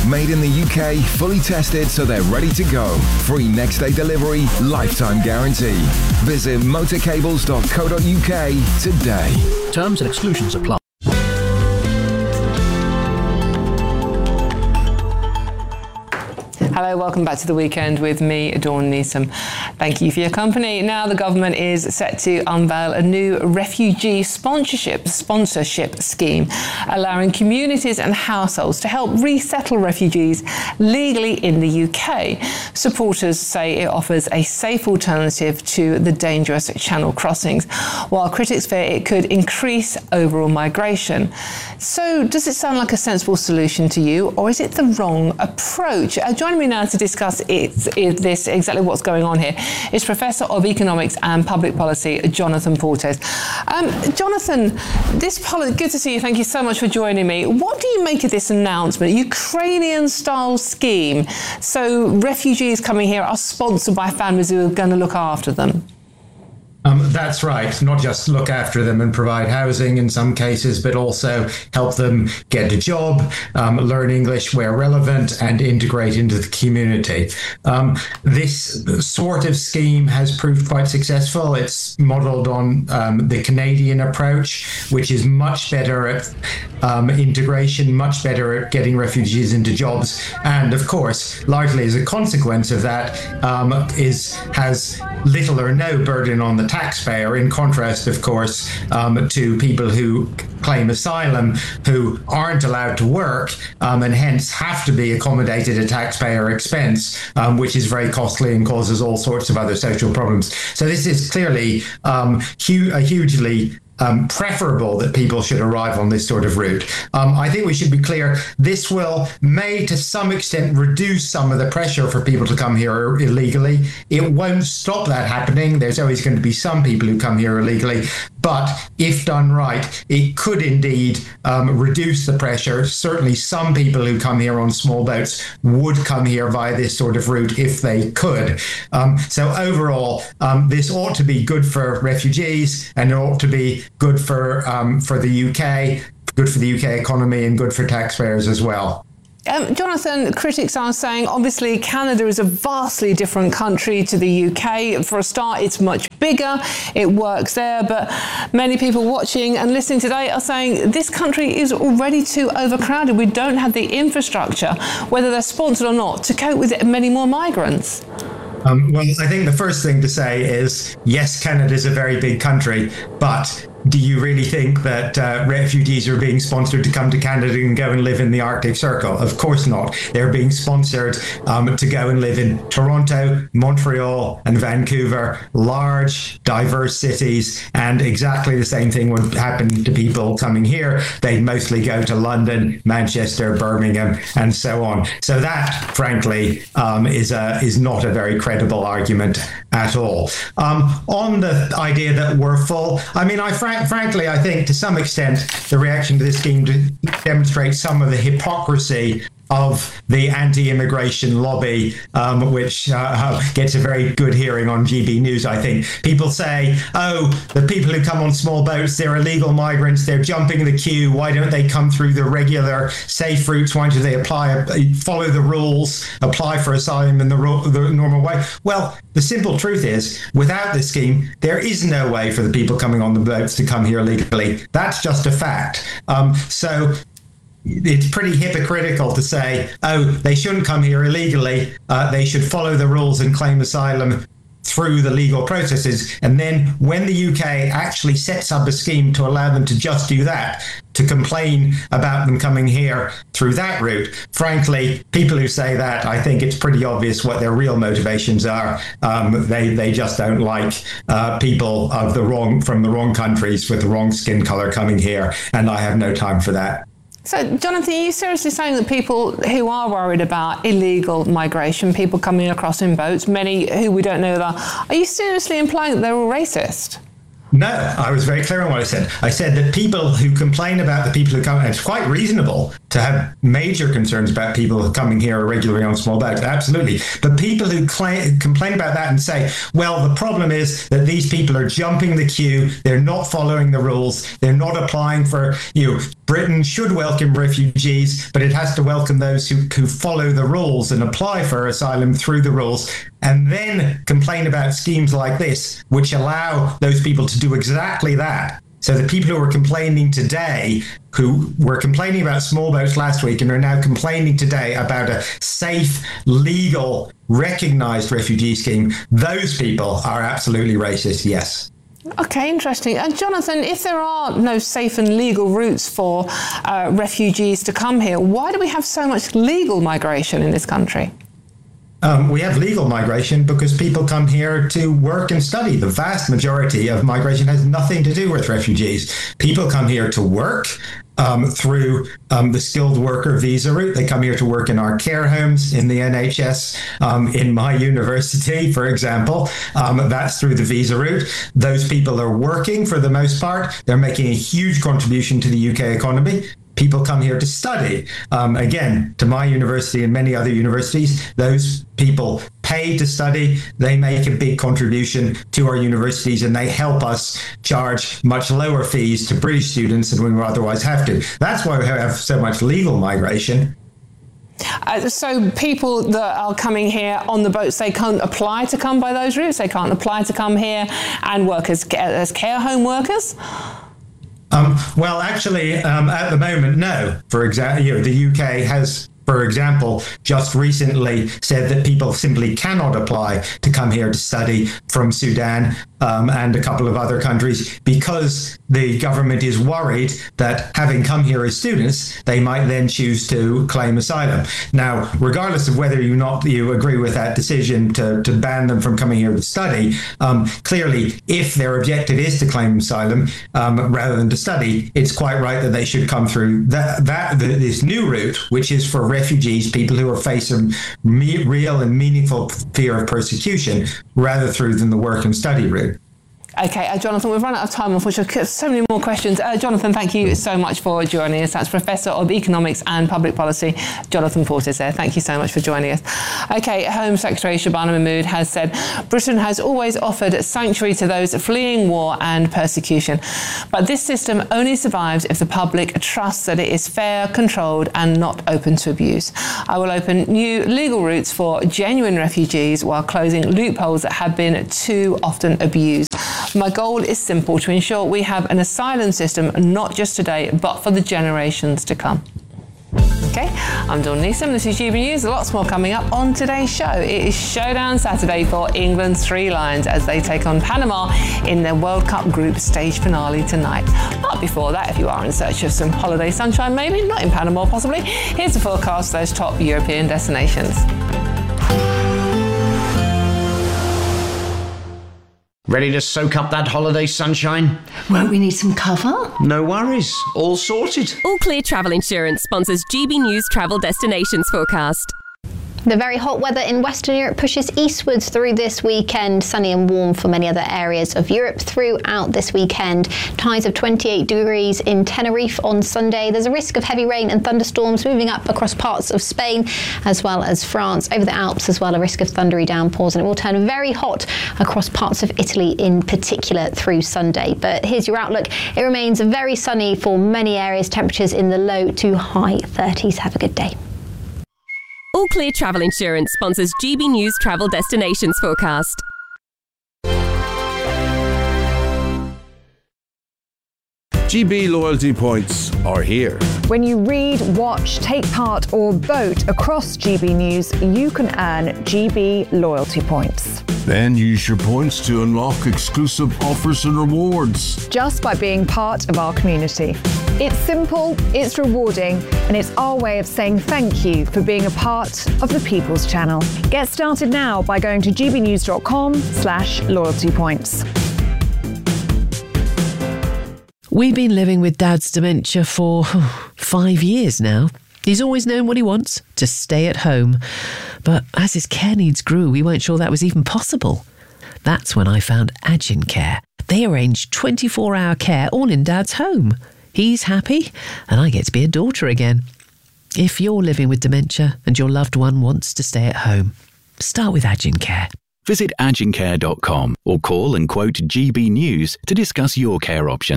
made in the UK, fully tested so they're ready to go. Free next day delivery, lifetime guarantee. Visit motorcables.co.uk today. Terms and exclusions apply. Hello, welcome back to The Weekend with me, Dawn Neeson. Thank you for your company. Now the government is set to unveil a new refugee sponsorship scheme, allowing communities and households to help resettle refugees legally in the UK. Supporters say it offers a safe alternative to the dangerous channel crossings, while critics fear it could increase overall migration. So does it sound like a sensible solution to you, or is it the wrong approach? Joining me now to discuss exactly what's going on here is Professor of Economics and Public Policy, Jonathan Portes. Jonathan, good to see you. Thank you so much for joining me. What do you make of this announcement? Ukrainian-style scheme. So refugees coming here are sponsored by families who are going to look after them. That's right. Not just look after them and provide housing in some cases, but also help them get a job, learn English where relevant, and integrate into the community. This sort of scheme has proved quite successful. It's modelled on the Canadian approach, which is much better at integration, much better at getting refugees into jobs, and of course, largely as a consequence of that, has little or no burden on the taxpayer, in contrast, of course, to people who claim asylum who aren't allowed to work and hence have to be accommodated at taxpayer expense, which is very costly and causes all sorts of other social problems. So this is clearly hugely preferable that people should arrive on this sort of route. I think we should be clear, this may to some extent reduce some of the pressure for people to come here illegally. It won't stop that happening. There's always going to be some people who come here illegally, but if done right, it could indeed reduce the pressure. Certainly some people who come here on small boats would come here via this sort of route if they could. So overall, this ought to be good for refugees, and it ought to be good for the UK, good for the UK economy, and good for taxpayers as well. Jonathan, critics are saying, obviously, Canada is a vastly different country to the UK. For a start, it's much bigger. It works there. But many people watching and listening today are saying this country is already too overcrowded. We don't have the infrastructure, whether they're sponsored or not, to cope with many more migrants. Well, I think the first thing to say is, yes, Canada is a very big country, but do you really think that refugees are being sponsored to come to Canada and go and live in the Arctic Circle? Of course not. They're being sponsored to go and live in Toronto, Montreal, and Vancouver, large, diverse cities, and exactly the same thing would happen to people coming here. They'd mostly go to London, Manchester, Birmingham, and so on. So that, frankly, is not a very credible argument at all. On the idea that we're full, I mean, frankly, I think to some extent the reaction to this scheme demonstrates some of the hypocrisy of the anti-immigration lobby, which gets a very good hearing on GB News, I think. People say, oh, the people who come on small boats, they're illegal migrants, they're jumping the queue, why don't they come through the regular safe routes, why don't they follow the rules, apply for asylum in the normal way? Well, the simple truth is, without this scheme, there is no way for the people coming on the boats to come here legally. That's just a fact. So it's pretty hypocritical to say, oh, they shouldn't come here illegally. They should follow the rules and claim asylum through the legal processes. And then when the UK actually sets up a scheme to allow them to just do that, to complain about them coming here through that route, frankly, people who say that, I think it's pretty obvious what their real motivations are. They just don't like people from the wrong countries with the wrong skin color coming here. And I have no time for that. So, Jonathan, are you seriously saying that people who are worried about illegal migration, people coming across in boats, many who we don't know that, are you seriously implying that they're all racist? No, I was very clear on what I said. I said that people who complain about the people who come, and it's quite reasonable to have major concerns about people coming here irregularly on small boats, absolutely. But people who complain about that and say, well, the problem is that these people are jumping the queue, they're not following the rules, they're not applying for Britain should welcome refugees, but it has to welcome those who follow the rules and apply for asylum through the rules, and then complain about schemes like this, which allow those people to do exactly that. So the people who are complaining today, who were complaining about small boats last week and are now complaining today about a safe, legal, recognized refugee scheme, those people are absolutely racist, yes. Okay, interesting. And Jonathan, if there are no safe and legal routes for refugees to come here, why do we have so much legal migration in this country? We have legal migration because people come here to work and study. The vast majority of migration has nothing to do with refugees. People come here to work through the skilled worker visa route. They come here to work in our care homes, in the NHS, in my university, for example. That's through the visa route. Those people are working for the most part. They're making a huge contribution to the UK economy. People come here to study. Again, to my university and many other universities, those people pay to study. They make a big contribution to our universities, and they help us charge much lower fees to British students than we would otherwise have to. That's why we have so much legal migration. So people that are coming here on the boats, they can't apply to come by those routes? They can't apply to come here and work as care home workers? Well, actually, at the moment, no. For example, the UK has, for example, just recently said that people simply cannot apply to come here to study from Sudan and a couple of other countries because the government is worried that having come here as students, they might then choose to claim asylum. Now, regardless of whether or not you agree with that decision to ban them from coming here to study, clearly, if their objective is to claim asylum rather than to study, it's quite right that they should come through this new route, which is for refugees, people who are facing real and meaningful fear of persecution, rather through than the work and study route. Okay, Jonathan, we've run out of time, unfortunately. So many more questions. Jonathan, thank you so much for joining us. That's Professor of Economics and Public Policy, Jonathan Portes there. Thank you so much for joining us. Okay, Home Secretary Shabana Mahmood has said Britain has always offered sanctuary to those fleeing war and persecution. But this system only survives if the public trusts that it is fair, controlled and not open to abuse. I will open new legal routes for genuine refugees while closing loopholes that have been too often abused. My goal is simple, to ensure we have an asylum system, not just today, but for the generations to come. Okay, I'm Dawn Neeson. This is GB News. Lots more coming up on today's show. It is Showdown Saturday for England's Three Lions as they take on Panama in their World Cup group stage finale tonight. But before that, if you are in search of some holiday sunshine, maybe not in Panama possibly, here's the forecast for those top European destinations. Ready to soak up that holiday sunshine? Won't we need some cover? No worries, all sorted. All Clear Travel Insurance sponsors GB News Travel Destinations forecast. The very hot weather in Western Europe pushes eastwards through this weekend. Sunny and warm for many other areas of Europe throughout this weekend. Highs of 28 degrees in Tenerife on Sunday. There's a risk of heavy rain and thunderstorms moving up across parts of Spain as well as France. Over the Alps as well, a risk of thundery downpours, and it will turn very hot across parts of Italy in particular through Sunday. But here's your outlook. It remains very sunny for many areas. Temperatures in the low to high 30s. Have a good day. All Clear Travel Insurance sponsors GB News Travel Destinations forecast. GB loyalty points are here. When you read, watch, take part or vote across GB News, you can earn GB loyalty points. Then use your points to unlock exclusive offers and rewards. Just by being part of our community. It's simple, it's rewarding, and it's our way of saying thank you for being a part of the People's Channel. Get started now by going to gbnews.com/loyalty points. We've been living with Dad's dementia for 5 years now. He's always known what he wants, to stay at home. But as his care needs grew, we weren't sure that was even possible. That's when I found Agincare. They arrange 24-hour care all in Dad's home. He's happy, and I get to be a daughter again. If you're living with dementia and your loved one wants to stay at home, start with Agincare. Visit agincare.com or call and quote GB News to discuss your care options.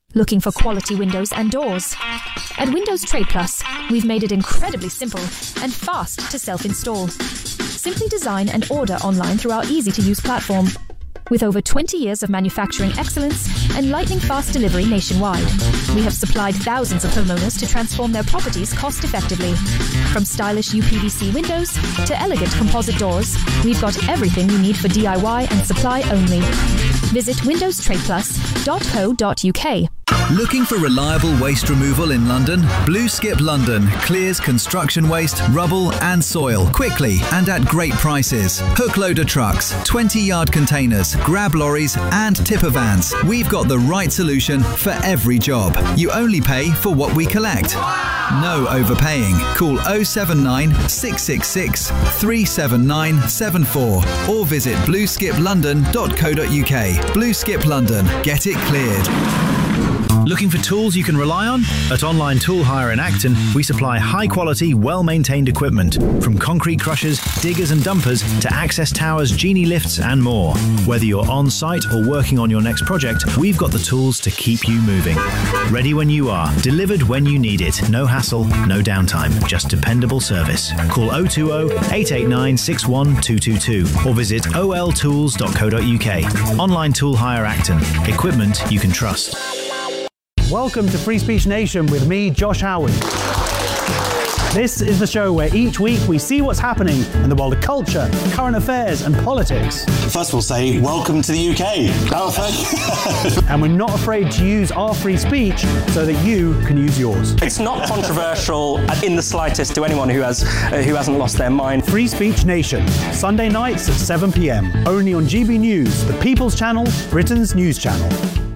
Looking for quality windows and doors? At Windows Trade Plus, we've made it incredibly simple and fast to self-install. Simply design and order online through our easy-to-use platform. With over 20 years of manufacturing excellence and lightning-fast delivery nationwide, we have supplied thousands of homeowners to transform their properties cost-effectively. From stylish UPVC windows to elegant composite doors, we've got everything you need for DIY and supply only. Visit windowstradeplus.co.uk. Looking for reliable waste removal in London? Blue Skip London clears construction waste, rubble and soil quickly and at great prices. Hook loader trucks, 20-yard containers, grab lorries and tipper vans. We've got the right solution for every job. You only pay for what we collect. No overpaying. Call 079 666 37974 or visit blueskiplondon.co.uk. Blue Skip London. Get it cleared. Looking for tools you can rely on? At Online Tool Hire in Acton, we supply high-quality, well-maintained equipment, from concrete crushers, diggers and dumpers to access towers, genie lifts and more. Whether you're on-site or working on your next project, we've got the tools to keep you moving. Ready when you are, delivered when you need it. No hassle, no downtime, just dependable service. Call 020-889-61222 or visit oltools.co.uk. Online Tool Hire Acton. Equipment you can trust. Welcome to Free Speech Nation with me, Josh Howard. This is the show where each week we see what's happening in the world of culture, current affairs and politics. First we'll say, welcome to the UK. And we're not afraid to use our free speech so that you can use yours. It's not controversial in the slightest to anyone who hasn't lost their mind. Free Speech Nation, Sunday nights at 7 p.m, only on GB News, the People's Channel, Britain's news channel.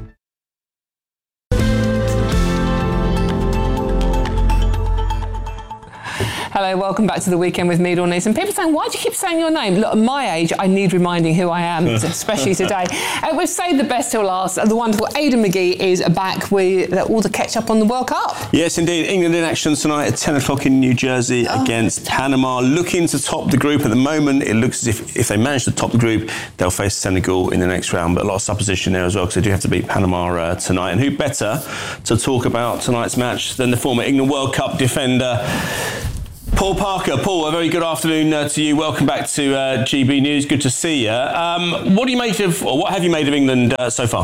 Hello, welcome back to The Weekend with me, Dawn Neeson. People saying, why do you keep saying your name? Look, at my age, I need reminding who I am, especially today. We've saved the best till last. The wonderful Aidan McGee is back with all the catch-up on the World Cup. Yes, indeed. England in action tonight at 10 o'clock in New Jersey against Panama, looking to top the group. At the moment, it looks as if they manage to top the group, they'll face Senegal in the next round. But a lot of supposition there as well, because they do have to beat Panama tonight. And who better to talk about tonight's match than the former England World Cup defender, Paul Parker. Paul, a very good afternoon to you. Welcome back to GB News. Good to see you. What do you make of, or what have you made of England so far?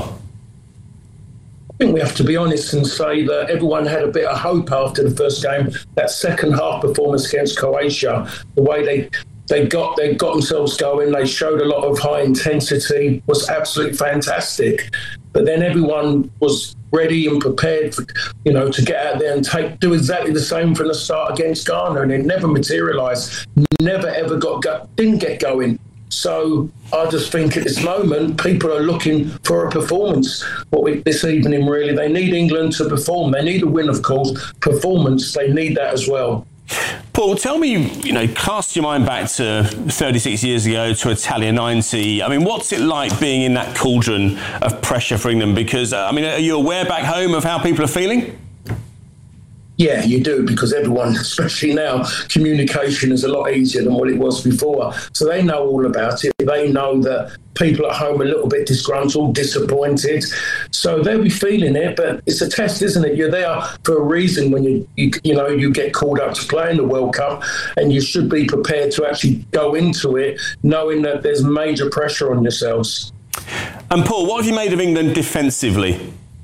I think we have to be honest and say that everyone had a bit of hope after the first game. That second half performance against Croatia, the way they got themselves going, they showed a lot of high intensity, was absolutely fantastic. But then everyone was ready and prepared for, to get out there and do exactly the same from the start against Ghana, and it never materialised, never ever didn't get going. So I just think at this moment, people are looking for a performance. This evening, really, they need England to perform. They need a win, of course. Performance, they need that as well. Paul, tell me, cast your mind back to 36 years ago to Italia 90. I mean, what's it like being in that cauldron of pressure for England? Because, are you aware back home of how people are feeling? Yeah, you do, because everyone, especially now, communication is a lot easier than what it was before. So they know all about it. They know that people at home are a little bit disgruntled, disappointed. So they'll be feeling it, but it's a test, isn't it? You're there for a reason when you get called up to play in the World Cup, and you should be prepared to actually go into it knowing that there's major pressure on yourselves. And Paul, what have you made of England defensively?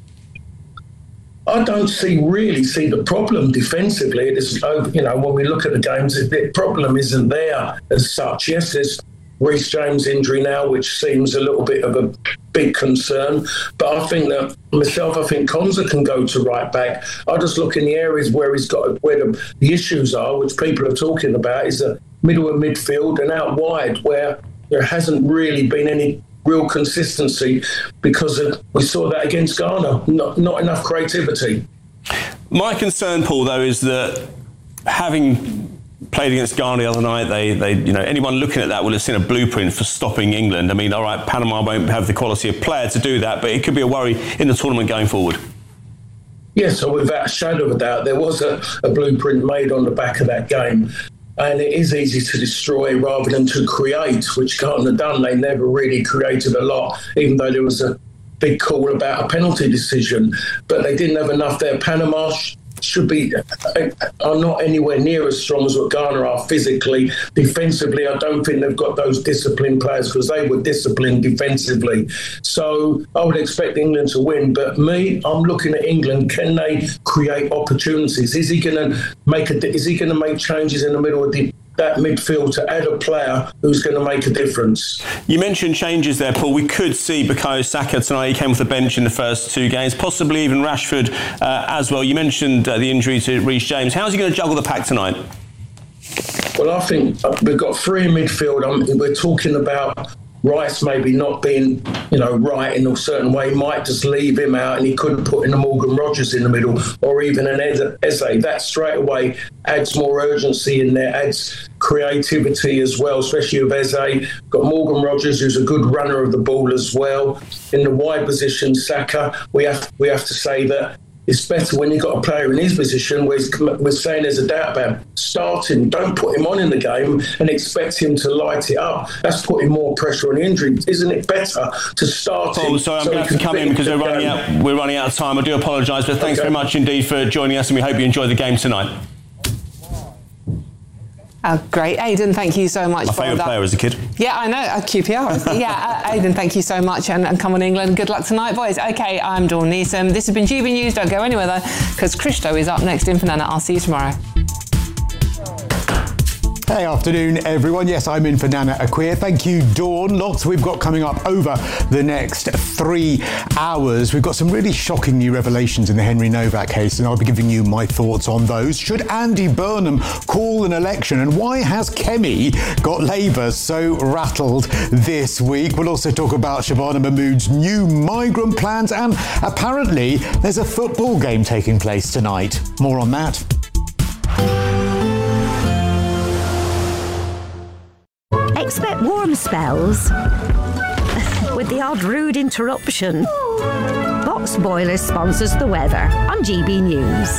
I don't really see the problem defensively. When we look at the games, the problem isn't there as such. Yes, there's Reece James' injury now, which seems a little bit of a big concern. But I think Konsa can go to right back. I just look in the areas where the issues are, which people are talking about, is the middle of midfield and out wide, where there hasn't really been any real consistency, because we saw that against Ghana. Not enough creativity. My concern, Paul, though, is that having played against Ghana the other night, anyone looking at that will have seen a blueprint for stopping England. I mean, all right, Panama won't have the quality of player to do that, but it could be a worry in the tournament going forward. Yeah, so without a shadow of a doubt, there was a blueprint made on the back of that game. And it is easy to destroy rather than to create, which Ghana done. They never really created a lot, even though there was a big call about a penalty decision, but they didn't have enough there. Panama are not anywhere near as strong as what Ghana are physically. Defensively, I don't think they've got those disciplined players because they were disciplined defensively. So I would expect England to win. But I'm looking at England. Can they create opportunities? Is he going to make changes in the middle of that midfield to add a player who's going to make a difference? You mentioned changes there, Paul. We could see Bukayo Saka tonight. He came off the bench in the first 2 games, possibly even Rashford as well. You mentioned the injury to Reece James. How's he going to juggle the pack tonight? Well, I think we've got 3 in midfield. We're talking about Rice maybe not being, right in a certain way. He might just leave him out and he could put in a Morgan Rogers in the middle or even an Eze. That straight away adds more urgency in there, adds creativity as well, especially with Eze. Got Morgan Rogers, who's a good runner of the ball as well. In the wide position, Saka, we have to say that it's better when you've got a player in his position where we're saying there's a doubt about him. Start him, don't put him on in the game and expect him to light it up. That's putting more pressure on the injury. Isn't it better to start him? Paul, sorry, I'm going to have to come in because we're running out of time. I do apologise, but thanks very much indeed for joining us and we hope you enjoy the game tonight. Great. Aidan, thank you so much. My favourite player as a kid. Yeah, I know, QPR. Aidan, thank you so much and come on England. Good luck tonight, boys. OK, I'm Dawn Neeson. This has been GB News. Don't go anywhere, though, because Christo is up next in for Nana. I'll see you tomorrow. Hey, afternoon, everyone. Yes, I'm in for Nana Akua. Thank you, Dawn. Lots we've got coming up over the next 3 hours. We've got some really shocking new revelations in the Henry Novak case, and I'll be giving you my thoughts on those. Should Andy Burnham call an election? And why has Kemi got Labour so rattled this week? We'll also talk about Shabana Mahmood's new migrant plans, and apparently there's a football game taking place tonight. More on that. Expect warm spells with the odd rude interruption. Box Boilers sponsors the weather on GB News.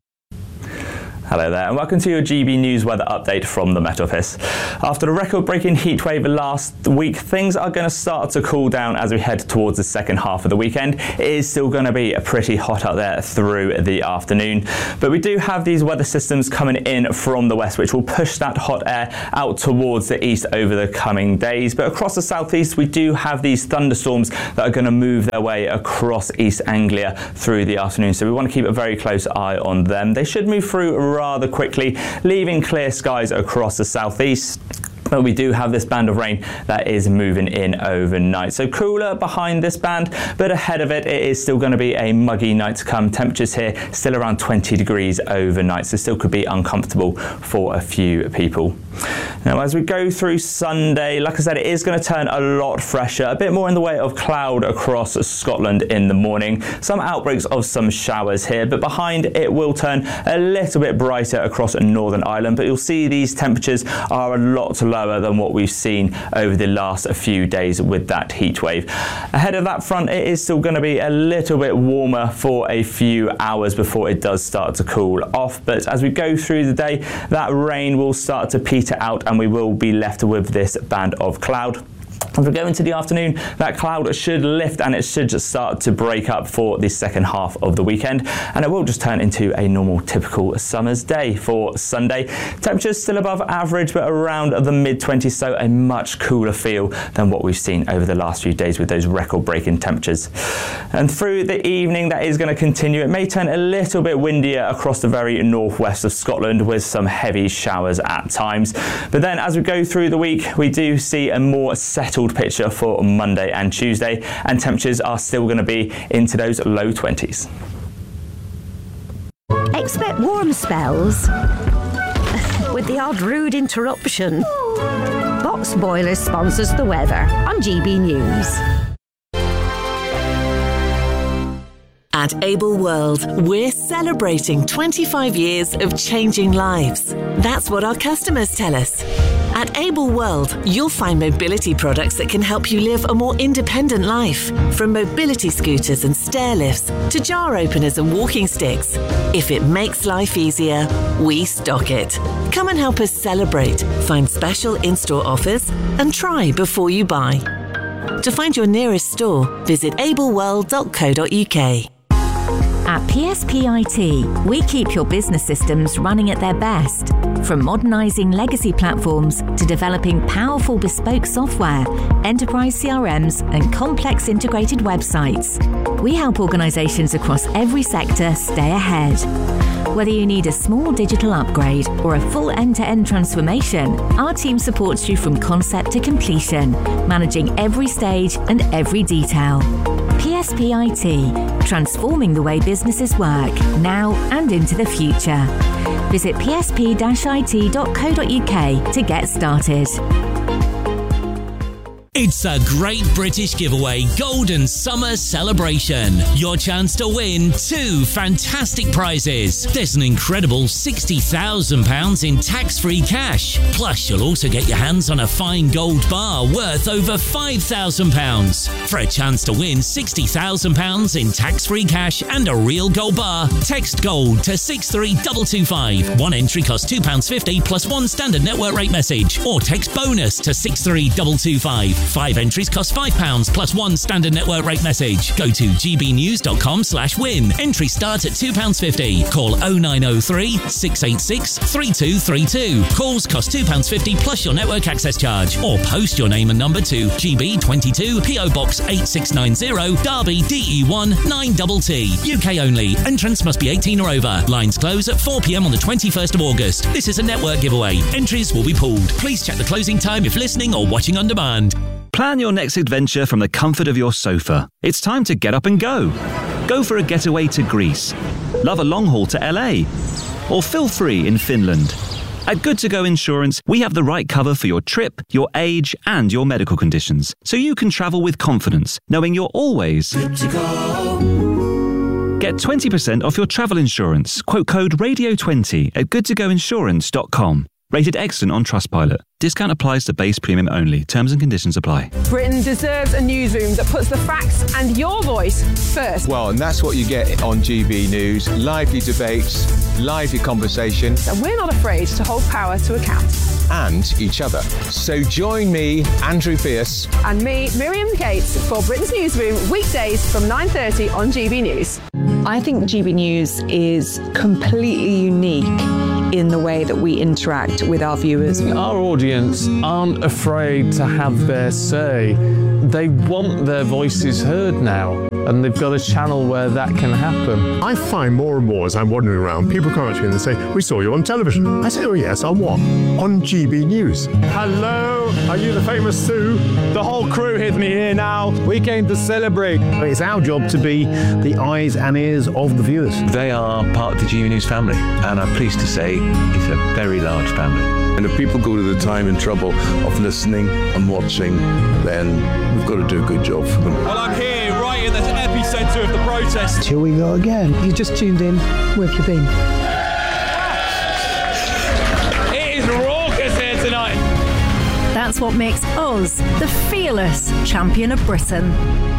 Hello there and welcome to your GB News weather update from the Met Office. After the record-breaking heatwave last week, things are going to start to cool down as we head towards the second half of the weekend. It is still going to be pretty hot out there through the afternoon, but we do have these weather systems coming in from the west which will push that hot air out towards the east over the coming days. But across the southeast we do have these thunderstorms that are going to move their way across East Anglia through the afternoon, so we want to keep a very close eye on them. They should move through rather quickly, leaving clear skies across the southeast. But we do have this band of rain that is moving in overnight. So cooler behind this band, but ahead of it, it is still going to be a muggy night to come. Temperatures here still around 20 degrees overnight, so still could be uncomfortable for a few people. Now, as we go through Sunday, like I said, it is going to turn a lot fresher, a bit more in the way of cloud across Scotland in the morning. Some outbreaks of some showers here, but behind it will turn a little bit brighter across Northern Ireland. But you'll see these temperatures are a lot lower than what we've seen over the last few days with that heat wave. Ahead of that front, it is still going to be a little bit warmer for a few hours before it does start to cool off. But as we go through the day, that rain will start to peter out and we will be left with this band of cloud. As we go into the afternoon, that cloud should lift and it should just start to break up for the second half of the weekend, and it will just turn into a normal typical summer's day for Sunday. Temperatures still above average but around the mid-20s, so a much cooler feel than what we've seen over the last few days with those record-breaking temperatures. And through the evening that is going to continue. It may turn a little bit windier across the very northwest of Scotland with some heavy showers at times. But then as we go through the week, we do see a more settled picture for Monday and Tuesday, and temperatures are still going to be into those low 20s. Expect warm spells with the odd rude interruption. Box Boilers sponsors the weather on GB News. At Able World, we're celebrating 25 years of changing lives. That's what our customers tell us. At Able World, you'll find mobility products that can help you live a more independent life. From mobility scooters and stair lifts to jar openers and walking sticks. If it makes life easier, we stock it. Come and help us celebrate, find special in-store offers, and try before you buy. To find your nearest store, visit ableworld.co.uk. At PSP IT, we keep your business systems running at their best. From modernising legacy platforms to developing powerful bespoke software, enterprise CRMs and complex integrated websites, we help organisations across every sector stay ahead. Whether you need a small digital upgrade or a full end-to-end transformation, our team supports you from concept to completion, managing every stage and every detail. PSP IT, transforming the way businesses work now and into the future. Visit psp-it.co.uk to get started. It's a Great British Giveaway Golden Summer Celebration. Your chance to win 2 fantastic prizes. There's an incredible £60,000 in tax-free cash. Plus, you'll also get your hands on a fine gold bar worth over £5,000. For a chance to win £60,000 in tax-free cash and a real gold bar, text GOLD to 63225. One entry costs £2.50 plus one standard network rate message. Or text BONUS to 63225. 5 entries cost £5 plus one standard network rate message. Go to gbnews.com/win. Entry start at £2.50. Call 0903 686 3232. Calls cost £2.50 plus your network access charge. Or post your name and number to GB22 PO Box 8690 Derby DE1 9TT. UK only. Entrance must be 18 or over. Lines close at 4 p.m. on the 21st of August. This is a network giveaway. Entries will be pulled. Please check the closing time if listening or watching on demand. Plan your next adventure from the comfort of your sofa. It's time to get up and go. Go for a getaway to Greece. Love a long haul to LA. Or feel free in Finland. At Good To Go Insurance, we have the right cover for your trip, your age, and your medical conditions. So you can travel with confidence, knowing you're always good to go. Get 20% off your travel insurance. Quote code RADIO20 at goodtogoinsurance.com. Rated excellent on Trustpilot. Discount applies to base premium only. Terms and conditions apply. Britain deserves a newsroom that puts the facts and your voice first. Well, and that's what you get on GB News. Lively debates, lively conversation. And we're not afraid to hold power to account. And each other. So join me, Andrew Pierce. And me, Miriam Cates, for Britain's Newsroom, weekdays from 9:30 on GB News. I think GB News is completely unique in the way that we interact with our viewers. Our audience aren't afraid to have their say. They want their voices heard now, and they've got a channel where that can happen. I find more and more as I'm wandering around, people come up to me and they say, "We saw you on television." I say, "Oh yes, on what?" "On GB News." Hello, are you the famous Sue? The whole crew with me here now. We came to celebrate. It's our job to be the eyes and ears of the viewers. They are part of the GB News family, and I'm pleased to say it's a very large family. And if people go to the time and trouble of listening and watching, then we've got to do a good job for them. Well, I'm here right in the epicentre of the protest. Here we go again. You just tuned in. Where have you been? It is raucous here tonight. That's what makes us the fearless champion of Britain.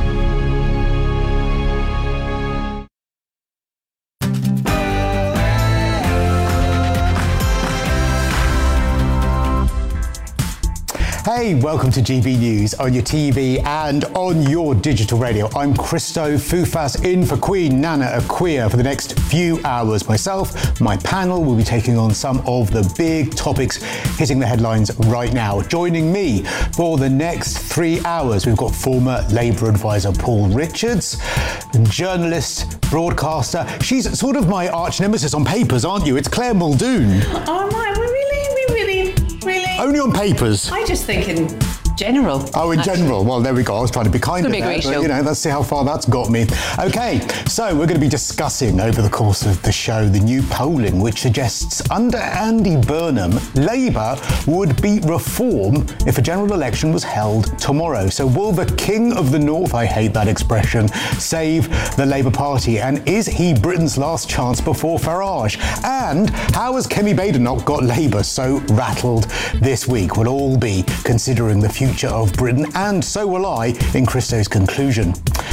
Hey, welcome to GB News on your TV and on your digital radio. I'm Christo Fufas in for Queen Nana Akua for the next few hours. Myself, my panel will be taking on some of the big topics hitting the headlines right now. Joining me for the next 3 hours, we've got former Labour advisor Paul Richards, journalist, broadcaster. She's sort of my arch nemesis on papers, aren't you? It's Claire Muldoon. Oh my, we really? Only on papers. I just think in general. Oh, in general. Well, there we go. I was trying to be kind of there, but, you know, let's see how far that's got me. Okay, so we're going to be discussing over the course of the show the new polling, which suggests under Andy Burnham, Labour would beat Reform if a general election was held tomorrow. So will the King of the North, I hate that expression, save the Labour Party? And is he Britain's last chance before Farage? And how has Kemi Badenoch got Labour so rattled this week? We'll all be considering the future of Britain, and so will I in Christo's conclusion.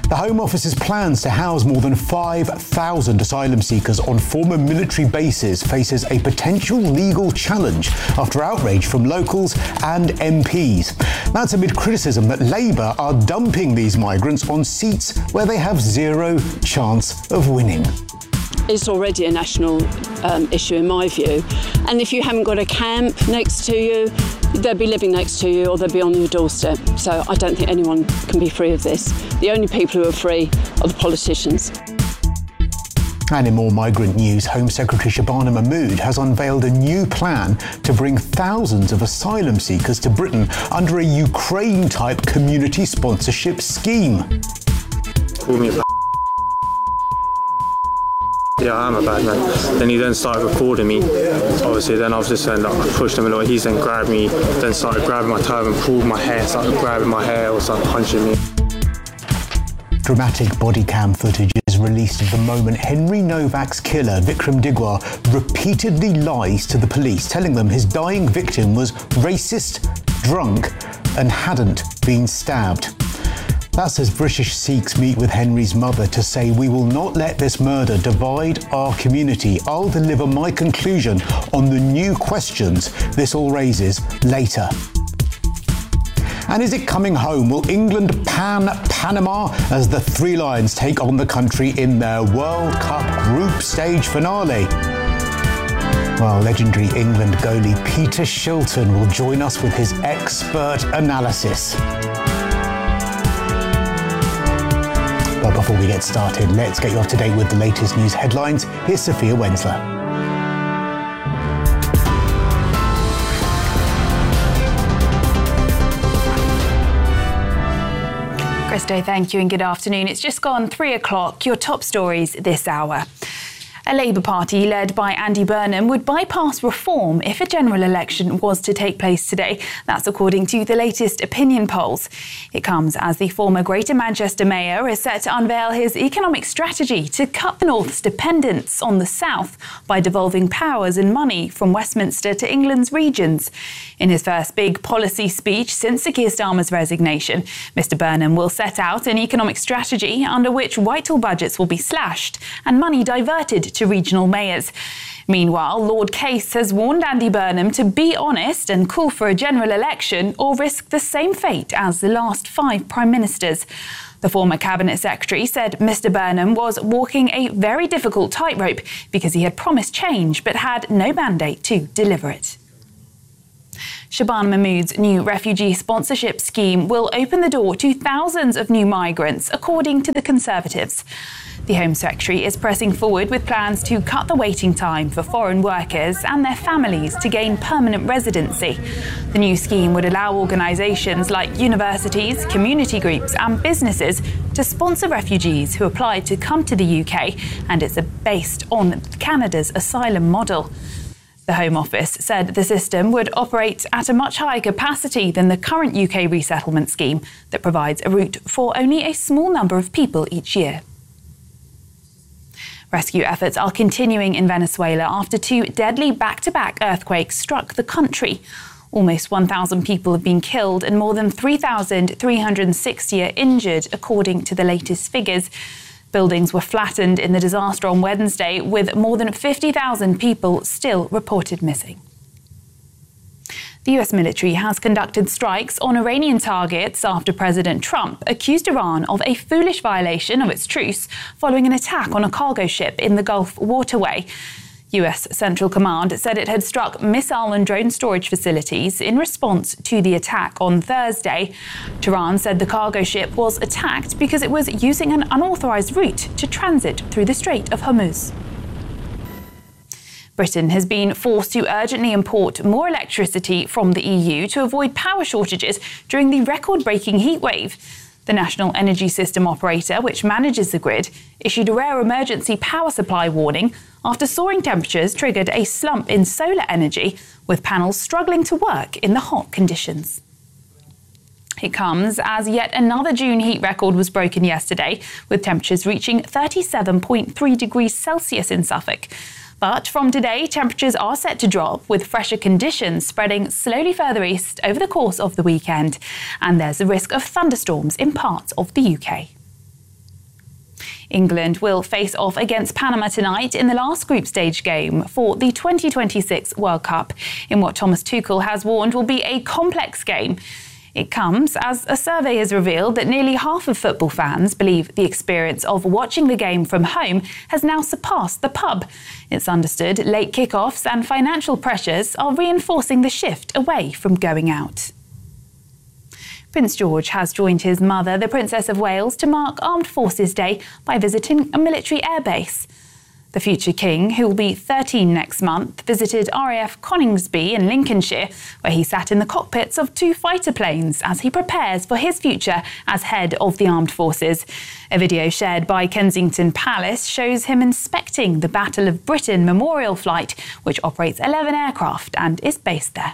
The Home Office's plans to house more than 5,000 asylum seekers on former military bases faces a potential legal challenge after outrage from locals and MPs. That's amid criticism that Labour are dumping these migrants on seats where they have zero chance of winning. It's already a national issue in my view, and if you haven't got a camp next to you, they'll be living next to you or they'll be on your doorstep. So I don't think anyone can be free of this. The only people who are free are the politicians. And in more migrant news, Home Secretary Shabana Mahmood has unveiled a new plan to bring thousands of asylum seekers to Britain under a Ukraine-type community sponsorship scheme. Call me a Yeah, I am a bad man. Then he then started recording me. Obviously, then I was just saying that I pushed him a lot. He's then grabbed me, then started grabbing my turban, pulled my hair, started grabbing my hair, or started punching me. Dramatic body cam footage is released of the moment Henry Novak's killer, Vikram Digwar, repeatedly lies to the police, telling them his dying victim was racist, drunk, and hadn't been stabbed. That's as British Sikhs meet with Henry's mother to say, "We will not let this murder divide our community. I'll deliver my conclusion on the new questions this all raises later." And is it coming home? Will England pan Panama as the Three Lions take on the country in their World Cup group stage finale? Well, legendary England goalie Peter Shilton will join us with his expert analysis. But before we get started, let's get you up to date with the latest news headlines. Here's Sophia Wensler. Christo, thank you and good afternoon. It's just gone 3 o'clock. Your top stories this hour. A Labour Party led by Andy Burnham would bypass reform if a general election was to take place today. That's according to the latest opinion polls. It comes as the former Greater Manchester Mayor is set to unveil his economic strategy to cut the North's dependence on the South by devolving powers and money from Westminster to England's regions. In his first big policy speech since Sir Keir Starmer's resignation, Mr Burnham will set out an economic strategy under which Whitehall budgets will be slashed and money diverted to regional mayors. Meanwhile, Lord Case has warned Andy Burnham to be honest and call for a general election or risk the same fate as the last 5 prime ministers. The former cabinet secretary said Mr Burnham was walking a very difficult tightrope because he had promised change but had no mandate to deliver it. Shabana Mahmood's new refugee sponsorship scheme will open the door to thousands of new migrants, according to the Conservatives. The Home Secretary is pressing forward with plans to cut the waiting time for foreign workers and their families to gain permanent residency. The new scheme would allow organisations like universities, community groups and businesses to sponsor refugees who apply to come to the UK, and it's based on Canada's asylum model. The Home Office said the system would operate at a much higher capacity than the current UK resettlement scheme that provides a route for only a small number of people each year. Rescue efforts are continuing in Venezuela after 2 deadly back-to-back earthquakes struck the country. Almost 1,000 people have been killed and more than 3,360 are injured, according to the latest figures. Buildings were flattened in the disaster on Wednesday, with more than 50,000 people still reported missing. The US military has conducted strikes on Iranian targets after President Trump accused Iran of a foolish violation of its truce following an attack on a cargo ship in the Gulf waterway. US Central Command said it had struck missile and drone storage facilities in response to the attack on Thursday. Tehran said the cargo ship was attacked because it was using an unauthorized route to transit through the Strait of Hormuz. Britain has been forced to urgently import more electricity from the EU to avoid power shortages during the record-breaking heatwave. The National Energy System Operator, which manages the grid, issued a rare emergency power supply warning after soaring temperatures triggered a slump in solar energy, with panels struggling to work in the hot conditions. It comes as yet another June heat record was broken yesterday, with temperatures reaching 37.3 degrees Celsius in Suffolk. But from today, temperatures are set to drop, with fresher conditions spreading slowly further east over the course of the weekend. And there's a risk of thunderstorms in parts of the UK. England will face off against Panama tonight in the last group stage game for the 2026 World Cup, in what Thomas Tuchel has warned will be a complex game. It comes as a survey has revealed that nearly half of football fans believe the experience of watching the game from home has now surpassed the pub. It's understood late kickoffs and financial pressures are reinforcing the shift away from going out. Prince George has joined his mother, the Princess of Wales, to mark Armed Forces Day by visiting a military airbase. The future king, who will be 13 next month, visited RAF Coningsby in Lincolnshire, where he sat in the cockpits of 2 fighter planes as he prepares for his future as head of the armed forces. A video shared by Kensington Palace shows him inspecting the Battle of Britain memorial flight, which operates 11 aircraft and is based there.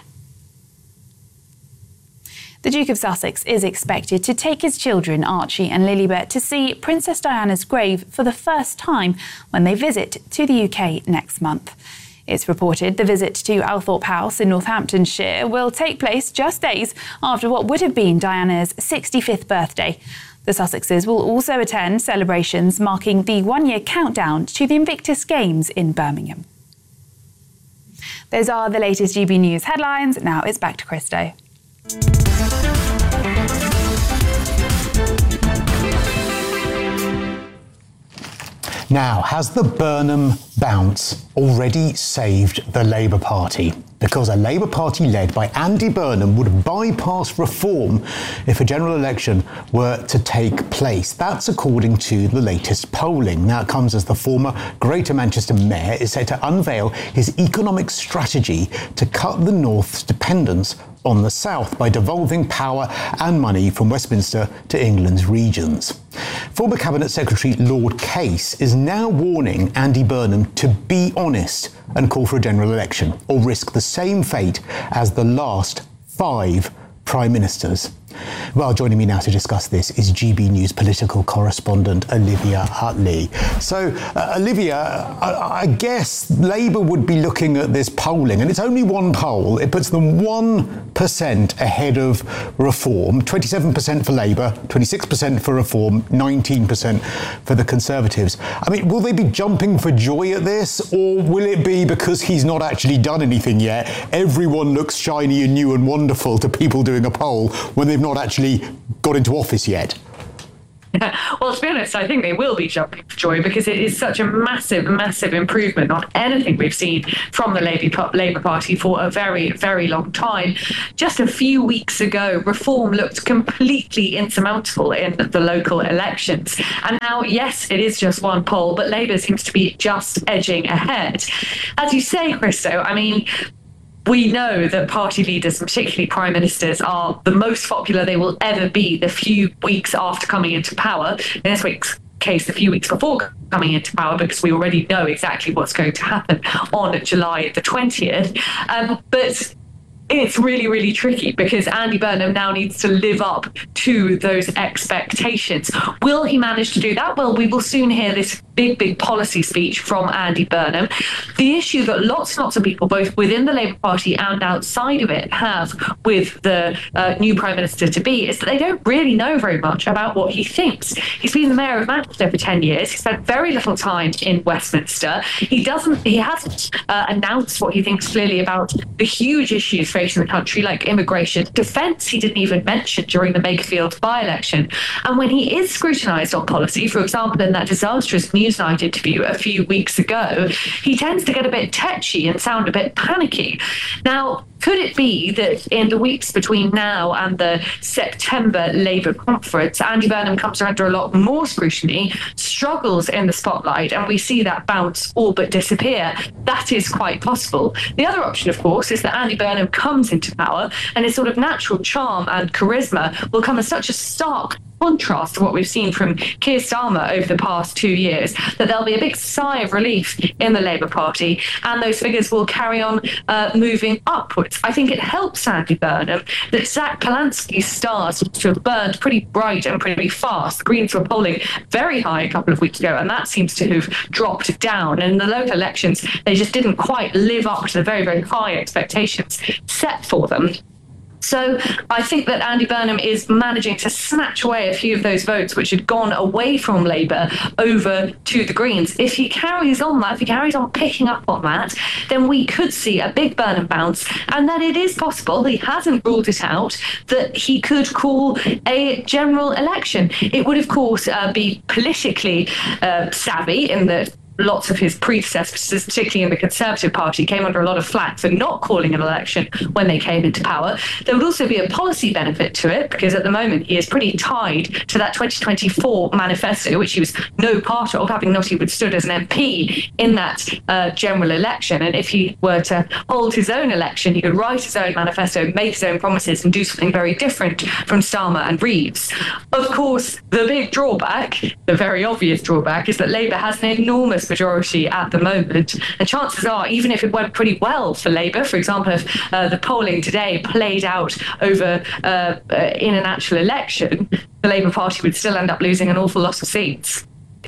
The Duke of Sussex is expected to take his children, Archie and Lilibet, to see Princess Diana's grave for the first time when they visit to the UK next month. It's reported the visit to Althorpe House in Northamptonshire will take place just days after what would have been Diana's 65th birthday. The Sussexes will also attend celebrations marking the one-year countdown to the Invictus Games in Birmingham. Those are the latest GB News headlines. Now it's back to Christo. Now, has the Burnham bounce already saved the Labour Party? Because a Labour Party led by Andy Burnham would bypass reform if a general election were to take place. That's according to the latest polling. Now, it comes as the former Greater Manchester Mayor is set to unveil his economic strategy to cut the North's dependence on the South by devolving power and money from Westminster to England's regions. Former Cabinet Secretary Lord Case is now warning Andy Burnham to be honest and call for a general election or risk the same fate as the last 5 Prime Ministers. Well, joining me now to discuss this is GB News political correspondent Olivia Utley. So, Olivia, I guess Labour would be looking at this polling, and it's only one poll. It puts them 1% ahead of Reform, 27% for Labour, 26% for Reform, 19% for the Conservatives. I mean, will they be jumping for joy at this, or will it be because he's not actually done anything yet? Everyone looks shiny and new and wonderful to people doing a poll when they've not actually got into office yet. Well, to be honest, I think they will be jumping for joy because it is such a massive, massive improvement on anything we've seen from the Labour Party for a very, very long time. Just a few weeks ago, Reform looked completely insurmountable in the local elections. And now, yes, it is just one poll, but Labour seems to be just edging ahead. As you say, Christo, I mean, we know that party leaders, and particularly prime ministers, are the most popular they will ever be the few weeks after coming into power. In this week's case, the few weeks before coming into power, because we already know exactly what's going to happen on July the 20th. But it's really, really tricky because Andy Burnham now needs to live up to those expectations. Will he manage to do that? Well, we will soon hear this big policy speech from Andy Burnham. The issue that lots and lots of people, both within the Labour Party and outside of it, have with the new Prime Minister-to-be is that they don't really know very much about what he thinks. He's been the Mayor of Manchester for 10 years. He spent very little time in Westminster. He hasn't announced what he thinks clearly about the huge issues facing the country, like immigration. Defence, he didn't even mention during the Makerfield by-election. And when he is scrutinised on policy, for example, in that disastrous Newsnight interview a few weeks ago, he tends to get a bit tetchy and sound a bit panicky. Now, could it be that in the weeks between now and the September Labour conference, Andy Burnham comes under a lot more scrutiny, struggles in the spotlight, and we see that bounce all but disappear? That is quite possible. The other option, of course, is that Andy Burnham comes into power and his sort of natural charm and charisma will come as such a stark contrast to what we've seen from Keir Starmer over the past 2 years, that there'll be a big sigh of relief in the Labour Party and those figures will carry on moving upwards. I think it helps Andy Burnham that Zach Polanski's stars to have burned pretty bright and pretty fast. The Greens were polling very high a couple of weeks ago, and that seems to have dropped down. And in the local elections, they just didn't quite live up to the very, very high expectations set for them. So I think that Andy Burnham is managing to snatch away a few of those votes which had gone away from Labour over to the Greens. If he carries on that, if he carries on picking up on that, then we could see a big Burnham bounce, and then it is possible, he hasn't ruled it out, that he could call a general election. It would, of course, be politically savvy in that lots of his predecessors, particularly in the Conservative Party, came under a lot of flack for not calling an election when they came into power. There would also be a policy benefit to it, because at the moment he is pretty tied to that 2024 manifesto, which he was no part of, having not even stood as an MP in that general election. And if he were to hold his own election, he could write his own manifesto, make his own promises, and do something very different from Starmer and Reeves. Of course, the big drawback, the very obvious drawback, is that Labour has an enormous majority at the moment, and chances are, even if it went pretty well for Labour, for example, if the polling today played out over in an actual election, the Labour Party would still end up losing an awful lot of seats.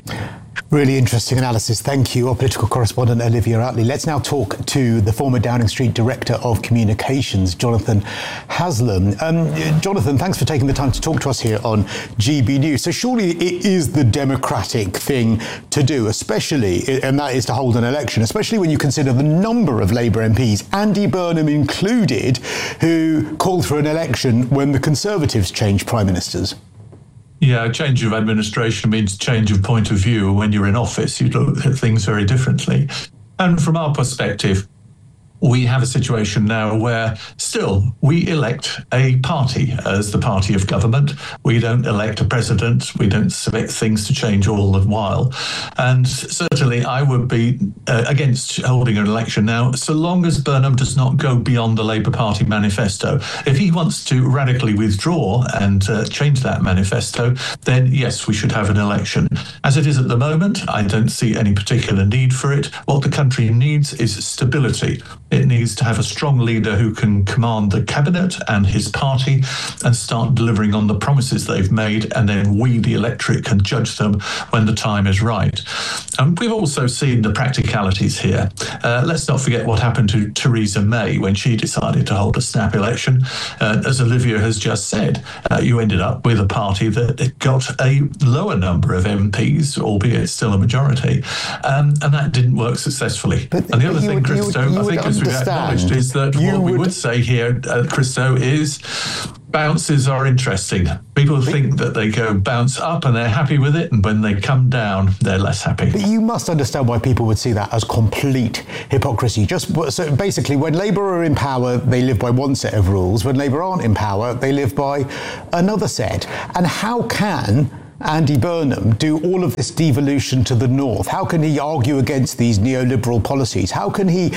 Really interesting analysis. Thank you, our political correspondent Olivia Outley. Let's now talk to the former Downing Street Director of Communications, Jonathan Haslam. Jonathan, thanks for taking the time to talk to us here on GB News. So surely it is the democratic thing to do, especially, and that is to hold an election, especially when you consider the number of Labour MPs, Andy Burnham included, who called for an election when the Conservatives changed Prime Ministers. Yeah, change of administration means change of point of view. When you're in office, you look at things very differently. And from our perspective, we have a situation now where still we elect a party as the party of government. We don't elect a president. We don't expect things to change all the while. And certainly I would be against holding an election now, so long as Burnham does not go beyond the Labour Party manifesto. If he wants to radically withdraw and change that manifesto, then yes, we should have an election. As it is at the moment, I don't see any particular need for it. What the country needs is stability. It needs to have a strong leader who can command the cabinet and his party and start delivering on the promises they've made, and then we, the electorate, can judge them when the time is right. And we've also seen the practicalities here. Let's not forget what happened to Theresa May when she decided to hold a snap election. As Olivia has just said, you ended up with a party that got a lower number of MPs, albeit still a majority, and that didn't work successfully. And the other thing, Christo, I think as we've acknowledged, is that what we would say here, Christo, is bounces are interesting. People think that they go bounce up and they're happy with it, and when they come down, they're less happy. But you must understand why people would see that as complete hypocrisy. So basically, when Labour are in power, they live by one set of rules. When Labour aren't in power, they live by another set. And how can Andy Burnham do all of this devolution to the north? How can he argue against these neoliberal policies? How can he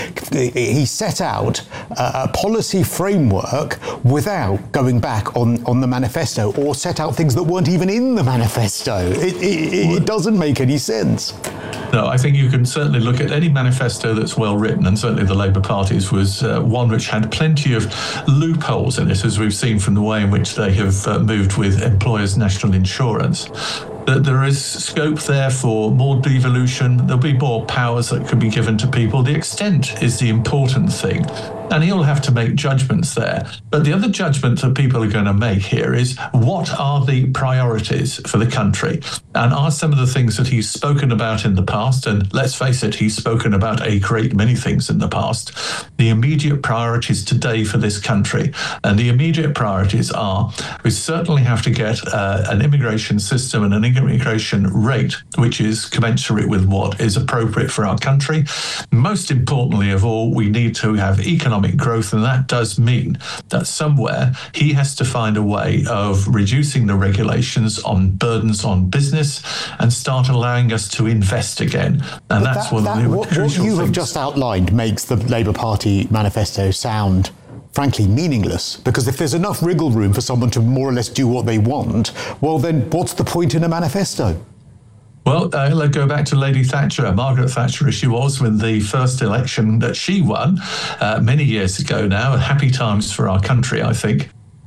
set out a policy framework without going back on the manifesto, or set out things that weren't even in the manifesto? It doesn't make any sense. No, I think you can certainly look at any manifesto that's well written, and certainly the Labour Party's was one which had plenty of loopholes in it, as we've seen from the way in which they have moved with employers' national insurance. That there is scope there for more devolution. There'll be more powers that could be given to people. The extent is the important thing. And he'll have to make judgments there. But the other judgment that people are going to make here is, what are the priorities for the country? And are some of the things that he's spoken about in the past, and let's face it, he's spoken about a great many things in the past, the immediate priorities today for this country? And the immediate priorities are, we certainly have to get an immigration system and an immigration rate which is commensurate with what is appropriate for our country. Most importantly of all, we need to have economic growth, and that does mean that somewhere he has to find a way of reducing the regulations on burdens on business and start allowing us to invest again. And that's one of the crucial things. What you have just outlined makes the Labour Party manifesto sound frankly meaningless, because if there's enough wriggle room for someone to more or less do what they want, well then what's the point in a manifesto? Well, let's go back to Lady Thatcher, Margaret Thatcher, as she was when the first election that she won many years ago now, and happy times for our country, I think,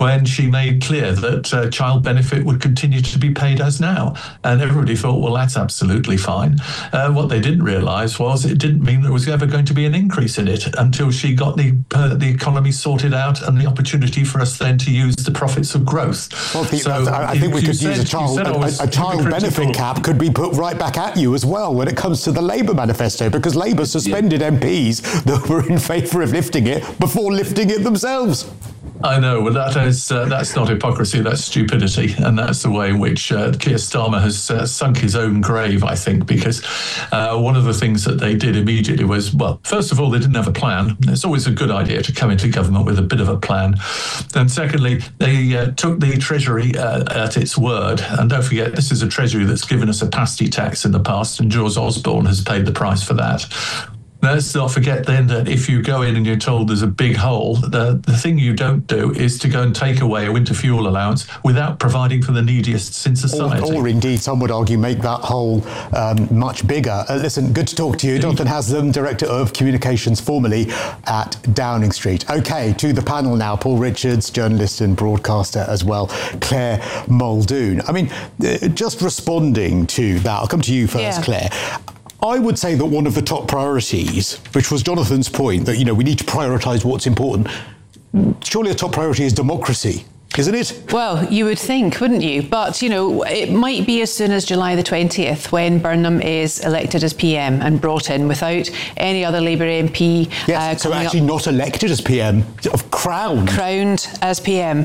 when she made clear that child benefit would continue to be paid as now. And everybody thought, well, that's absolutely fine. What they didn't realise was it didn't mean there was ever going to be an increase in it until she got the economy sorted out and the opportunity for us then to use the profits of growth. Well, I think we could use a child benefit cap could be put right back at you as well when it comes to the Labour manifesto, because Labour suspended MPs that were in favour of lifting it before lifting it themselves. I know, well, that's not hypocrisy, that's stupidity, and that's the way in which Keir Starmer has sunk his own grave, I think, because one of the things that they did immediately was, well, first of all, they didn't have a plan. It's always a good idea to come into government with a bit of a plan. And secondly, they took the Treasury at its word, and don't forget, this is a Treasury that's given us a pasty tax in the past, and George Osborne has paid the price for that. Let's not forget then that if you go in and you're told there's a big hole, the thing you don't do is to go and take away a winter fuel allowance without providing for the neediest in society. Or indeed, some would argue, make that hole much bigger. Listen, good to talk to you. Jonathan Haslam, Director of Communications, formerly at Downing Street. OK, to the panel now. Paul Richards, journalist and broadcaster as well. Claire Muldoon. I mean, just responding to that, I'll come to you first, Claire. I would say that one of the top priorities, which was Jonathan's point, that, we need to prioritise what's important, surely a top priority is democracy, isn't it? Well, you would think, wouldn't you? But, it might be as soon as July the 20th when Burnham is elected as PM and brought in without any other Labour MP. Yes, so actually not elected as PM, crowned. Crowned as PM.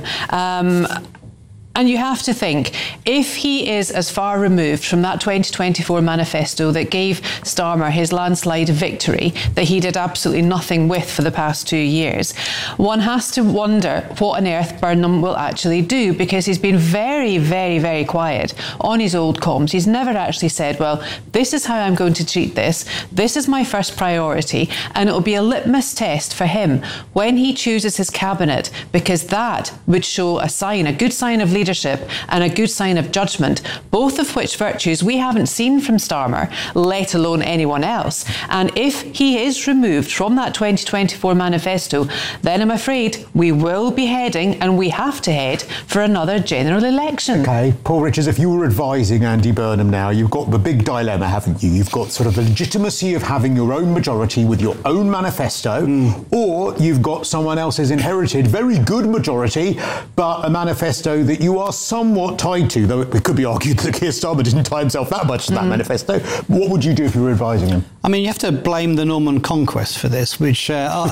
And you have to think, if he is as far removed from that 2024 manifesto that gave Starmer his landslide victory, that he did absolutely nothing with for the past 2 years, one has to wonder what on earth Burnham will actually do, because he's been very, very, very quiet on his old comms. He's never actually said, well, this is how I'm going to treat this. This is my first priority. And it will be a litmus test for him when he chooses his cabinet, because that would show a good sign of leadership and a good sign of judgment, both of which virtues we haven't seen from Starmer, let alone anyone else. And if he is removed from that 2024 manifesto, then I'm afraid we will be heading, and we have to head, for another general election. OK, Paul Richards, if you were advising Andy Burnham now, you've got the big dilemma, haven't you? You've got sort of the legitimacy of having your own majority with your own manifesto, or you've got someone else's inherited very good majority, but a manifesto that you are somewhat tied to, though it could be argued that Keir Starmer didn't tie himself that much to that manifesto. What would you do if you were advising him? I mean, you have to blame the Norman Conquest for this, which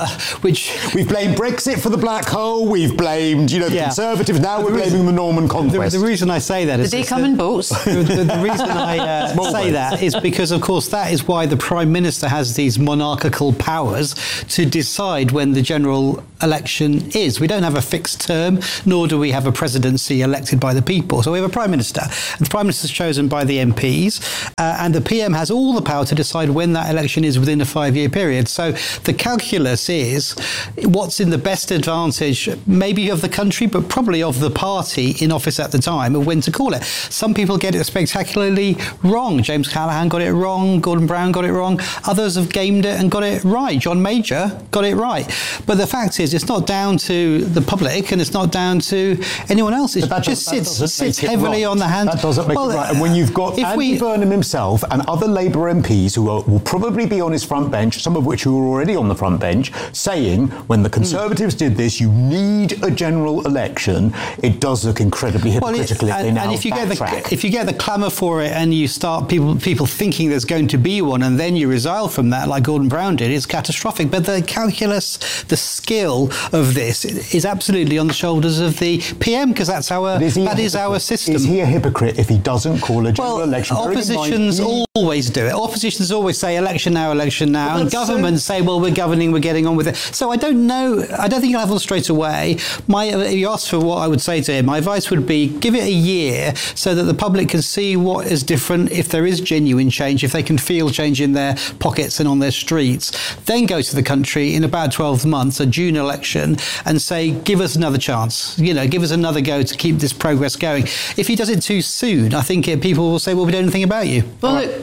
we've blamed Brexit for the black hole. We've blamed, the Conservatives. Now we're blaming the Norman Conquest. The reason I say that is did they come in boats? The reason I say that is because, of course, that is why the Prime Minister has these monarchical powers to decide when the general election is. We don't have a fixed term, nor do we have a presidency elected by the people. So we have a Prime Minister, and the Prime Minister is chosen by the MPs, and the PM has all the power to decide when that election is within a 5-year period. So the calculus is what's in the best advantage, maybe of the country, but probably of the party in office at the time, of when to call it. Some people get it spectacularly wrong. James Callaghan got it wrong, Gordon Brown got it wrong, others have gamed it and got it right. John Major got it right. But the fact is, it's not down to the public, and it's not down to anyone else. It just sits heavily on the hands. That doesn't make it right. And when you've got Andy Burnham himself and other Labour MPs who will probably be on his front bench, some of which who are already on the front bench, saying when the Conservatives did this, you need a general election, it does look incredibly hypocritical if they now backtrack. If you get the clamour for it and you start people thinking there's going to be one, and then you resile from that, like Gordon Brown did, it's catastrophic. But the calculus, the skill of this is absolutely on the shoulders of the PM, because that is our system. Is he a hypocrite if he doesn't call a general election? Oppositions always do it. Oppositions always say election now, and governments say, well, we're governing, we're getting on with it. So I don't know. I don't think you'll have one straight away. If you asked for what I would say to him, my advice would be give it a year so that the public can see what is different, if there is genuine change, if they can feel change in their pockets and on their streets. Then go to the country in about 12 months, a June election, and say, give us another chance. Give us another go to keep this progress going. If he does it too soon, I think people will say, well, we don't know anything about you. Well, look,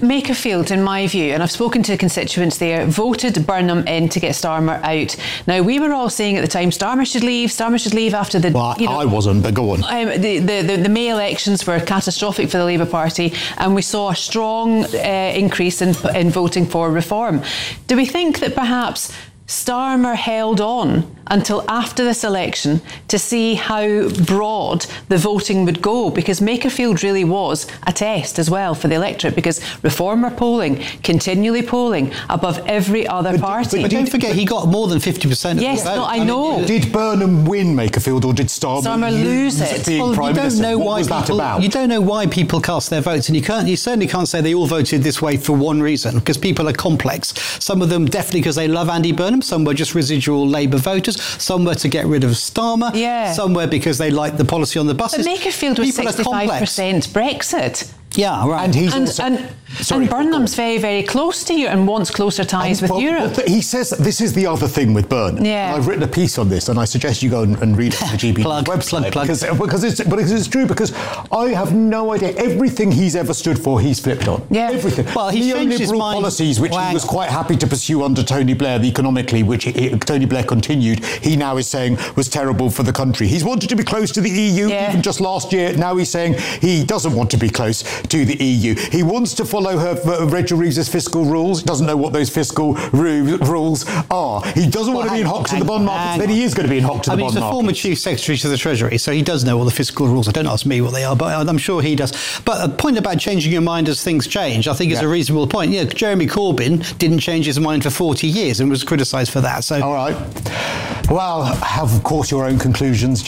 Makerfield, in my view, and I've spoken to constituents there, voted Burnham in to get Starmer out. Now, we were all saying at the time, Starmer should leave after the... Well, I wasn't, but go on. The May elections were catastrophic for the Labour Party, and we saw a strong increase in voting for reform. Do we think that perhaps Starmer held on until after this election to see how broad the voting would go? Because Makerfield really was a test as well for the electorate, because Reform were continually polling above every other party. But don't forget, he got more than 50% of the vote. No, I know. Did Burnham win Makerfield, or did Starmer lose it? Being Prime Minister? What was that about? You don't know why people cast their votes, and you certainly can't say they all voted this way for one reason, because people are complex. Some of them definitely because they love Andy Burnham, some were just residual Labour voters, some were to get rid of Starmer, some were because they liked the policy on the buses. But Makerfield was 65% Brexit. Yeah, right. And he's and Burnham's very, very close to you and wants closer ties with Europe. He says this is the other thing with Burnham. Yeah. And I've written a piece on this, and I suggest you go and read it on the GB website. Because it's true, because I have no idea. Everything he's ever stood for, he's flipped on. Yeah. Everything. Well, he changed his mind. Policies, which he was quite happy to pursue under Tony Blair, economically, which Tony Blair continued, he now is saying was terrible for the country. He's wanted to be close to the EU, even just last year. Now he's saying he doesn't want to be close to the EU. He wants to follow Rachel Reeves' fiscal rules. He doesn't know what those fiscal rules are. He doesn't want to be in hock to the bond market, then he is going to be in hock to the bond market. He's the former Chief Secretary to the Treasury, so he does know all the fiscal rules. Don't ask me what they are, but I'm sure he does. But a point about changing your mind as things change, I think is a reasonable point. Yeah, Jeremy Corbyn didn't change his mind for 40 years and was criticised for that. So, all right. Well, have, of course, your own conclusions.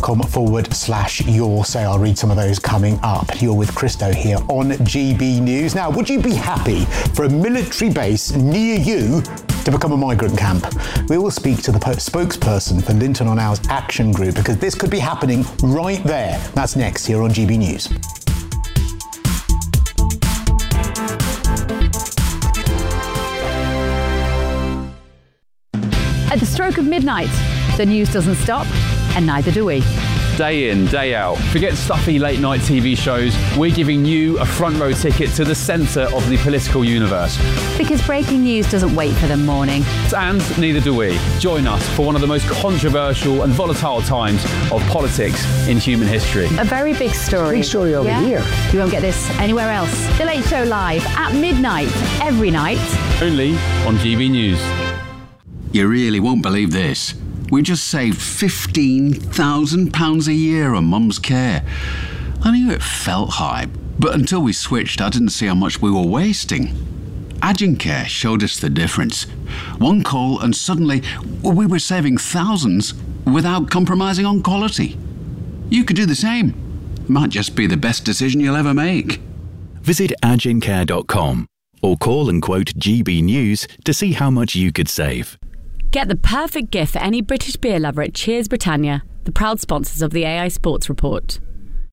gbnews.com/your say. I'll read some of those coming up. You're with Christo here on GB News. Now, would you be happy for a military base near you to become a migrant camp? We will speak to the spokesperson for Linton on Owl's Action Group, because this could be happening right there. That's next here on GB News. At the stroke of midnight, the news doesn't stop, and neither do we. Day in, day out. Forget stuffy late night TV shows. We're giving you a front row ticket to the centre of the political universe. Because breaking news doesn't wait for the morning. And neither do we. Join us for one of the most controversial and volatile times of politics in human history. A very big story. Big story over here. You won't get this anywhere else. The Late Show live at midnight, every night. Only on GB News. You really won't believe this. We just saved £15,000 a year on Mum's care. I knew it felt high, but until we switched, I didn't see how much we were wasting. Agincare showed us the difference. One call and suddenly we were saving thousands without compromising on quality. You could do the same. Might just be the best decision you'll ever make. Visit agincare.com or call and quote GB News to see how much you could save. Get the perfect gift for any British beer lover at Cheers Britannia, the proud sponsors of the AI Sports Report.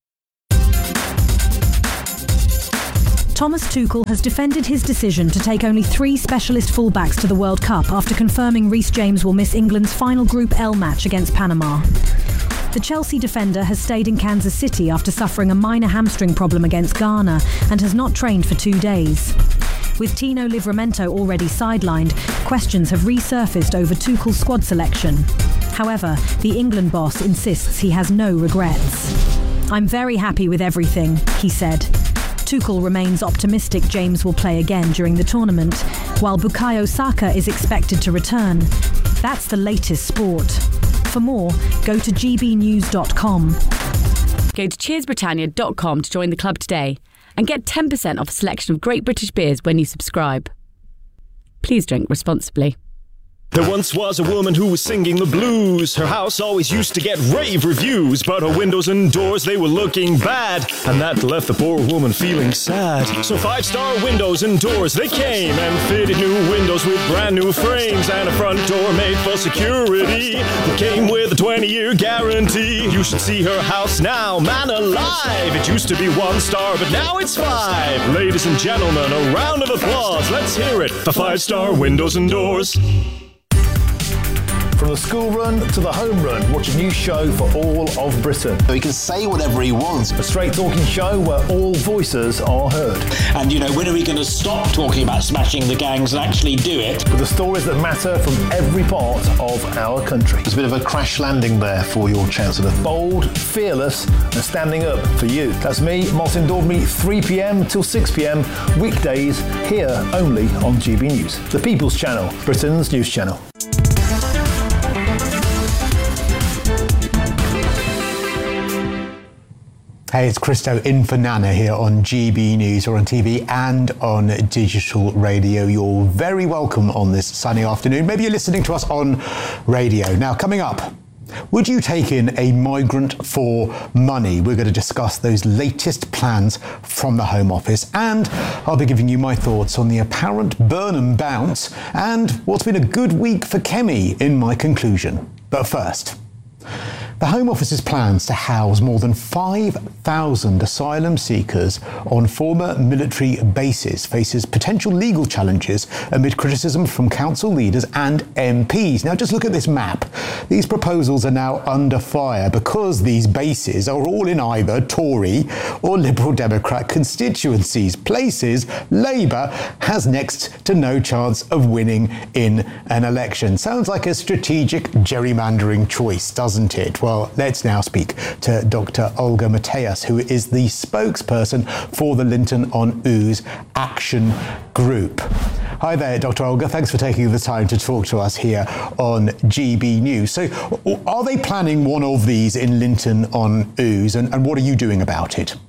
Thomas Tuchel has defended his decision to take only 3 specialist fullbacks to the World Cup after confirming Reece James will miss England's final Group L match against Panama. The Chelsea defender has stayed in Kansas City after suffering a minor hamstring problem against Ghana and has not trained for 2 days. With Tino Livramento already sidelined, questions have resurfaced over Tuchel's squad selection. However, the England boss insists he has no regrets. "I'm very happy with everything," he said. Tuchel remains optimistic James will play again during the tournament, while Bukayo Saka is expected to return. That's the latest sport. For more, go to gbnews.com. Go to cheersbritannia.com to join the club today and get 10% off a selection of great British beers when you subscribe. Please drink responsibly. There once was a woman who was singing the blues. Her house always used to get rave reviews, but her windows and doors, they were looking bad, and that left the poor woman feeling sad. So 5-star Windows and Doors, they came and fitted new windows with brand new frames and a front door made for security that came with a 20-year guarantee. You should see her house now, man alive. It used to be 1 star, but now it's 5. Ladies and gentlemen, a round of applause. Let's hear it for 5-star Windows and Doors. From the school run to the home run, watch a new show for all of Britain. He can say whatever he wants. A straight talking show where all voices are heard. And, you know, when are we going to stop talking about smashing the gangs and actually do it? With the stories that matter from every part of our country. There's a bit of a crash landing there for your Chancellor. Bold, fearless, and standing up for you. That's me, Martin Daubney, 3 p.m. till 6 p.m. weekdays, here only on GB News. The People's Channel, Britain's news channel. Hey, it's Christo in for Nana here on GB News, or on TV and on digital radio. You're very welcome on this sunny afternoon. Maybe you're listening to us on radio. Now, coming up, would you take in a migrant for money? We're going to discuss those latest plans from the Home Office, and I'll be giving you my thoughts on the apparent Burnham bounce and what's been a good week for Kemi in my conclusion. But first, the Home Office's plans to house more than 5,000 asylum seekers on former military bases faces potential legal challenges amid criticism from council leaders and MPs. Now, just look at this map. These proposals are now under fire because these bases are all in either Tory or Liberal Democrat constituencies, places Labour has next to no chance of winning in an election. Sounds like a strategic gerrymandering choice, doesn't it? Well, let's now speak to Dr. Olga Mateas, who is the spokesperson for the Linton on Ouse Action Group. Hi there, Dr. Olga. Thanks for taking the time to talk to us here on GB News. So, are they planning one of these in Linton on Ouse, and what are you doing about it?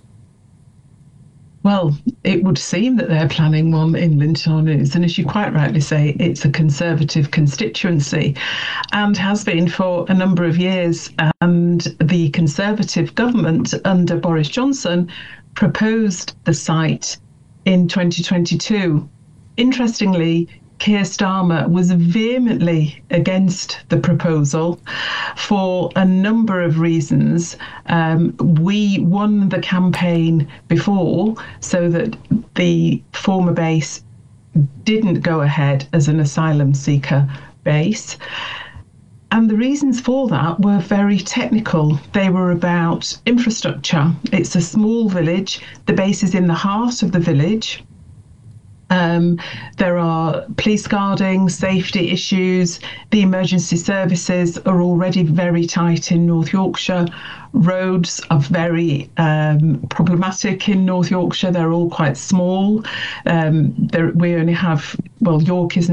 Well, it would seem that they're planning one in Linton on Ouse, and as you quite rightly say, it's a Conservative constituency and has been for a number of years. And the Conservative government under Boris Johnson proposed the site in 2022. Interestingly, Keir Starmer was vehemently against the proposal for a number of reasons. We won the campaign before so that the former base didn't go ahead as an asylum seeker base. And the reasons for that were very technical. They were about infrastructure. It's a small village. The base is in the heart of the village. There are police guarding, safety issues. The emergency services are already very tight in North Yorkshire. Roads are very problematic in North Yorkshire. They're all quite small. We only have, well, York is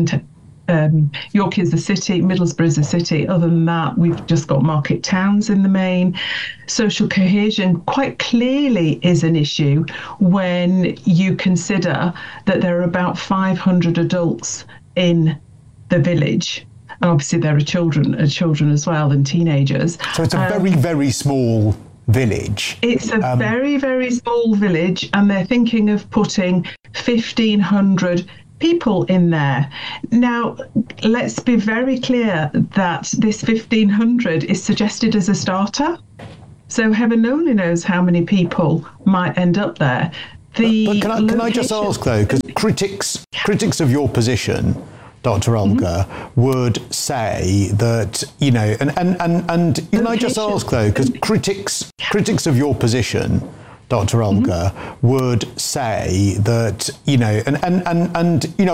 a city, Middlesbrough is a city. Other than that, we've just got market towns in the main. Social cohesion quite clearly is an issue when you consider that there are about 500 adults in the village. And obviously there are children as well, and teenagers. So it's a very, very small village. It's a very, very small village, and they're thinking of putting 1,500 people in there. Now, let's be very clear that this 1,500 is suggested as a starter. So heaven only knows how many people might end up there. But can I just ask, though, because critics of your position, Dr. Olga, would say that, you know, and can I just ask, though, because critics of your position, Dr. Olga, would say that, you know, and you know,